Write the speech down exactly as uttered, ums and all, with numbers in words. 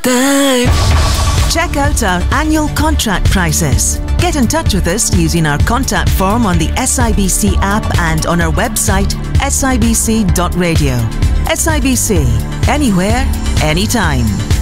time. Check out our annual contract prices. Get in touch with us using our contact form on the S I B C app and on our website s i b c dot radio. S I B C, anywhere, anytime.